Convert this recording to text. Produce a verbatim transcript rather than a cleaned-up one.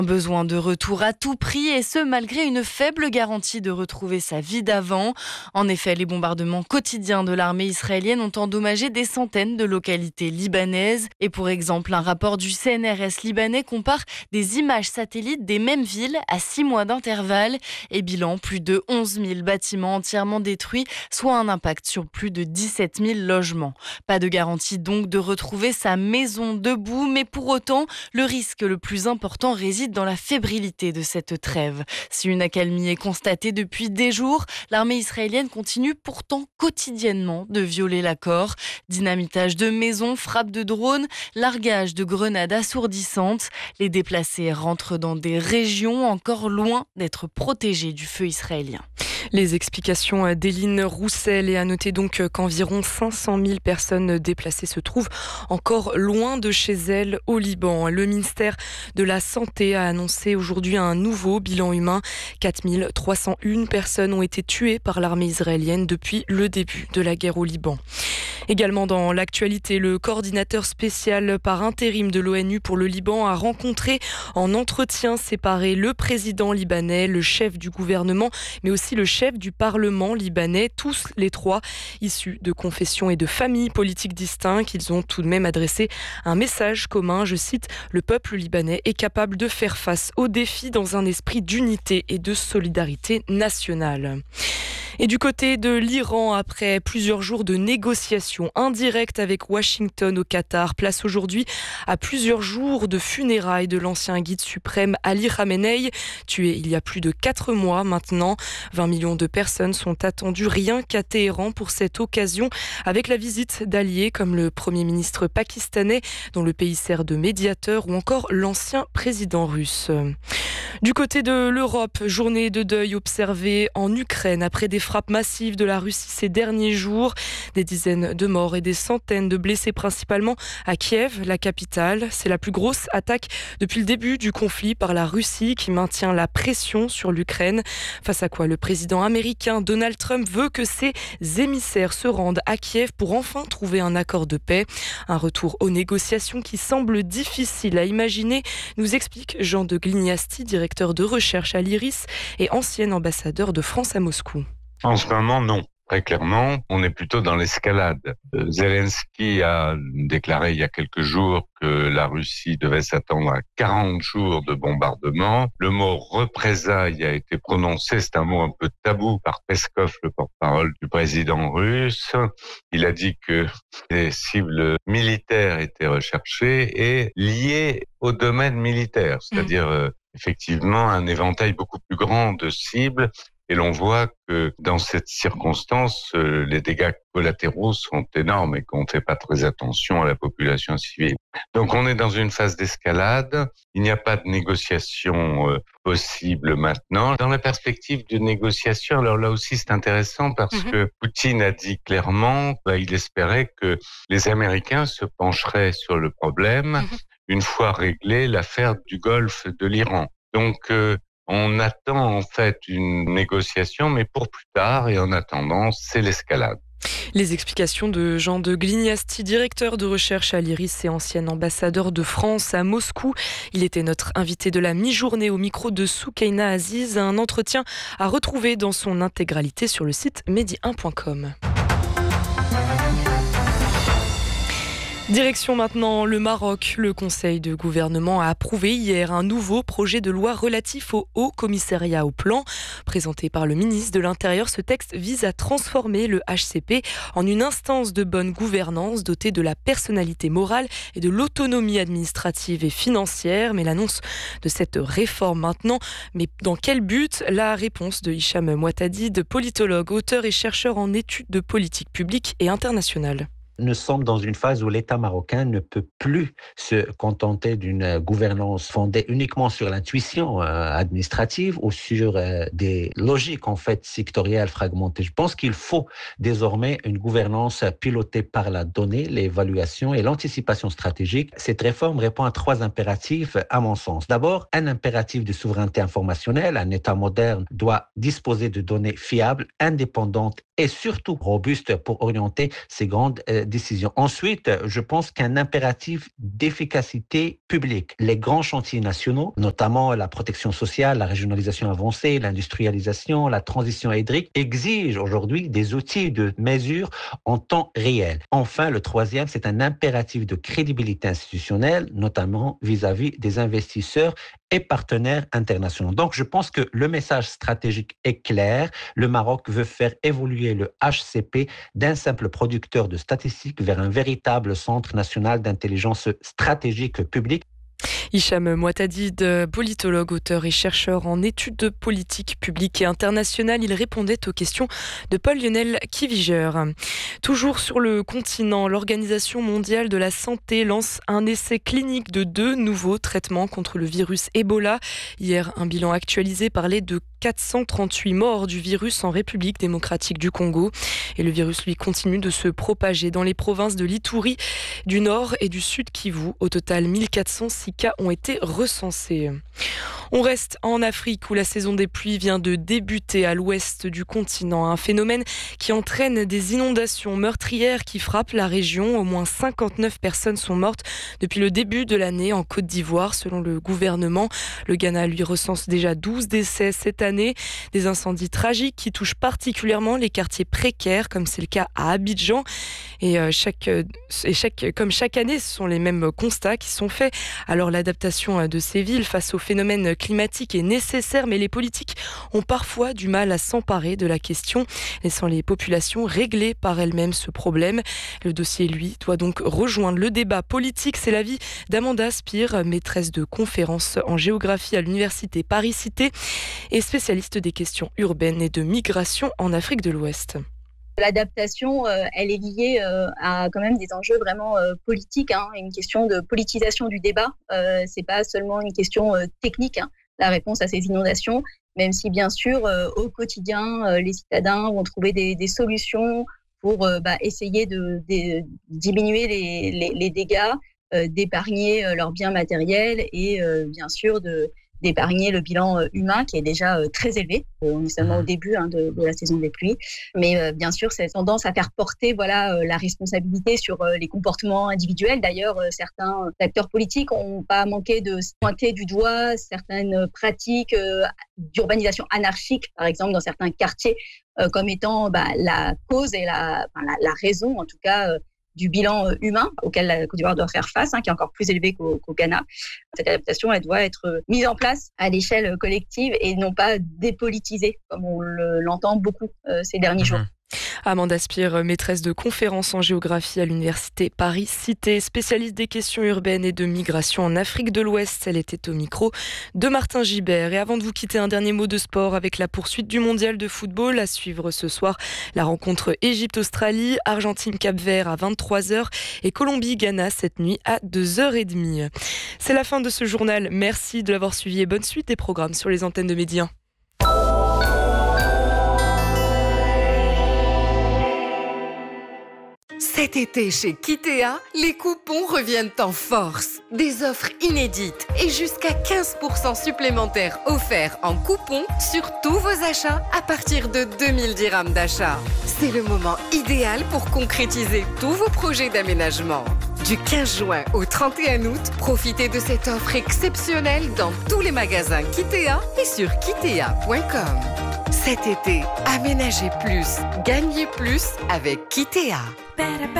Besoin de retour à tout prix et ce malgré une faible garantie de retrouver sa vie d'avant. En effet, les bombardements quotidiens de l'armée israélienne ont endommagé des centaines de localités libanaises. Et pour exemple, un rapport du C N R S libanais compare des images satellites des mêmes villes à six mois d'intervalle. Et bilan, plus de onze mille bâtiments entièrement détruits, soit un impact sur plus de dix-sept mille logements. Pas de garantie donc de retrouver sa maison debout, mais pour autant, le risque le plus important réside dans la fébrilité de cette trêve. Si une accalmie est constatée depuis des jours, l'armée israélienne continue pourtant quotidiennement de violer l'accord. Dynamitage de maisons, frappes de drones, largage de grenades assourdissantes. Les déplacés rentrent dans des régions encore loin d'être protégées du feu israélien. Les explications d'Éline Roussel, et à noter donc qu'environ cinq cent mille personnes déplacées se trouvent encore loin de chez elles au Liban. Le ministère de la Santé a annoncé aujourd'hui un nouveau bilan humain. quatre mille trois cent un personnes ont été tuées par l'armée israélienne depuis le début de la guerre au Liban. Également dans l'actualité, le coordinateur spécial par intérim de l'ONU pour le Liban a rencontré en entretien séparé le président libanais, le chef du gouvernement, mais aussi le chef du Parlement libanais, tous les trois issus de confessions et de familles politiques distinctes. Ils ont tout de même adressé un message commun, je cite, « Le peuple libanais est capable de faire face aux défis dans un esprit d'unité et de solidarité nationale ». Et du côté de l'Iran, après plusieurs jours de négociations indirectes avec Washington au Qatar, place aujourd'hui à plusieurs jours de funérailles de l'ancien guide suprême Ali Khamenei, tué il y a plus de quatre mois maintenant. vingt millions de personnes sont attendues rien qu'à Téhéran pour cette occasion, avec la visite d'alliés comme le Premier ministre pakistanais, dont le pays sert de médiateur, ou encore l'ancien président russe. Du côté de l'Europe, journée de deuil observée en Ukraine après des frappes massives de la Russie ces derniers jours. Des dizaines de morts et des centaines de blessés, principalement à Kiev, la capitale. C'est la plus grosse attaque depuis le début du conflit par la Russie, qui maintient la pression sur l'Ukraine. Face à quoi le président américain Donald Trump veut que ses émissaires se rendent à Kiev pour enfin trouver un accord de paix. Un retour aux négociations qui semble difficile à imaginer, nous explique Jean de Glignasti, directeur de recherche à l'I R I S et ancien ambassadeur de France à Moscou. En ce moment, non. Très clairement, on est plutôt dans l'escalade. Zelensky a déclaré il y a quelques jours que la Russie devait s'attendre à quarante jours de bombardement. Le mot représailles a été prononcé, c'est un mot un peu tabou par Peskov, le porte-parole du président russe. Il a dit que les cibles militaires étaient recherchées et liées au domaine militaire, c'est-à-dire mmh. euh, effectivement un éventail beaucoup plus grand de cibles. Et l'on voit que dans cette circonstance, euh, les dégâts collatéraux sont énormes et qu'on ne fait pas très attention à la population civile. Donc on est dans une phase d'escalade. Il n'y a pas de négociation euh, possible maintenant. Dans la perspective de négociation, alors là aussi c'est intéressant parce mm-hmm. que Poutine a dit clairement bah, il espérait que les Américains se pencheraient sur le problème mm-hmm. une fois réglée l'affaire du Golfe de l'Iran. Donc euh, on attend en fait une négociation, mais pour plus tard, et en attendant, c'est l'escalade. Les explications de Jean de Glignasti, directeur de recherche à l'I R I S et ancien ambassadeur de France à Moscou. Il était notre invité de la mi-journée au micro de Soukaina Aziz, un entretien à retrouver dans son intégralité sur le site medi un point com. Direction maintenant le Maroc. Le Conseil de gouvernement a approuvé hier un nouveau projet de loi relatif au Haut Commissariat au Plan. Présenté par le ministre de l'Intérieur, ce texte vise à transformer le H C P en une instance de bonne gouvernance dotée de la personnalité morale et de l'autonomie administrative et financière. Mais l'annonce de cette réforme maintenant, mais dans quel but? La réponse de Hicham Mouatadid, politologue, auteur et chercheur en études de politique publique et internationale. Nous sommes dans une phase où l'État marocain ne peut plus se contenter d'une gouvernance fondée uniquement sur l'intuition euh, administrative ou sur euh, des logiques en fait sectorielles fragmentées. Je pense qu'il faut désormais une gouvernance pilotée par la donnée, l'évaluation et l'anticipation stratégique. Cette réforme répond à trois impératifs à mon sens. D'abord, un impératif de souveraineté informationnelle. Un État moderne doit disposer de données fiables, indépendantes et surtout robustes pour orienter ses grandes euh, décision. Ensuite, je pense qu'un impératif d'efficacité publique. Les grands chantiers nationaux, notamment la protection sociale, la régionalisation avancée, l'industrialisation, la transition hydrique, exigent aujourd'hui des outils de mesure en temps réel. Enfin, le troisième, c'est un impératif de crédibilité institutionnelle, notamment vis-à-vis des investisseurs et partenaires internationaux. Donc, je pense que le message stratégique est clair. Le Maroc veut faire évoluer le H C P d'un simple producteur de statistiques vers un véritable centre national d'intelligence stratégique publique. Hicham Mouatadid, politologue, auteur et chercheur en études de politique publique et internationale, il répondait aux questions de Paul-Lionel Kiviger. Toujours sur le continent, l'Organisation mondiale de la santé lance un essai clinique de deux nouveaux traitements contre le virus Ebola. Hier, un bilan actualisé parlait de quatre cent trente-huit morts du virus en République démocratique du Congo. Et le virus, lui, continue de se propager dans les provinces de l'Ituri, du Nord et du Sud Kivu. Au total, mille quatre cent six cas ont été recensés. On reste en Afrique où la saison des pluies vient de débuter à l'ouest du continent. Un phénomène qui entraîne des inondations meurtrières qui frappent la région. Au moins cinquante-neuf personnes sont mortes depuis le début de l'année en Côte d'Ivoire, selon le gouvernement. Le Ghana, lui, recense déjà douze décès cette année. Des incendies tragiques qui touchent particulièrement les quartiers précaires, comme c'est le cas à Abidjan. Et, euh, chaque, et chaque, comme chaque année, ce sont les mêmes constats qui sont faits. Alors l'adaptation de ces villes face aux phénomènes climatiques est nécessaire, mais les politiques ont parfois du mal à s'emparer de la question, laissant les populations régler par elles-mêmes ce problème. Le dossier, lui, doit donc rejoindre le débat politique. C'est l'avis d'Amanda Spire, maîtresse de conférences en géographie à l'université Paris-Cité et spécialiste des questions urbaines et de migration en Afrique de l'Ouest. L'adaptation, euh, elle est liée euh, à quand même des enjeux vraiment euh, politiques, hein, une question de politisation du débat. Euh, c'est pas seulement une question euh, technique, hein, la réponse à ces inondations, même si bien sûr euh, au quotidien euh, les citadins vont trouver des, des solutions pour euh, bah, essayer de, de diminuer les, les, les dégâts, euh, d'épargner euh, leurs biens matériels et euh, bien sûr de d'épargner le bilan humain qui est déjà très élevé. On est seulement au début hein, de, de la saison des pluies. Mais euh, bien sûr, cette tendance à faire porter voilà, euh, la responsabilité sur euh, les comportements individuels. D'ailleurs, euh, certains acteurs politiques n'ont pas manqué de pointer du doigt certaines pratiques euh, d'urbanisation anarchique, par exemple, dans certains quartiers, euh, comme étant bah, la cause et la, enfin, la, la raison, en tout cas, euh, du bilan humain auquel la Côte d'Ivoire doit faire face, hein, qui est encore plus élevé qu'au, qu'au Ghana. Cette adaptation, elle doit être mise en place à l'échelle collective et non pas dépolitisée, comme on le, l'entend beaucoup euh, ces derniers mmh. jours. Amanda Spire, maîtresse de conférences en géographie à l'université Paris-Cité, spécialiste des questions urbaines et de migration en Afrique de l'Ouest. Elle était au micro de Martin Gibert. Et avant de vous quitter, un dernier mot de sport avec la poursuite du mondial de football. À suivre ce soir, la rencontre Égypte-Australie, Argentine-Cap-Vert à vingt-trois heures et Colombie-Ghana cette nuit à deux heures trente. C'est la fin de ce journal. Merci de l'avoir suivi et bonne suite des programmes sur les antennes de Média. Cet été chez Kitea, les coupons reviennent en force. Des offres inédites et jusqu'à quinze pour cent supplémentaires offerts en coupons sur tous vos achats à partir de deux mille dirhams d'achat. C'est le moment idéal pour concrétiser tous vos projets d'aménagement. Du quinze juin au trente et un août, profitez de cette offre exceptionnelle dans tous les magasins Kitea et sur kitea point com. Cet été, aménagez plus, gagnez plus avec Kitea.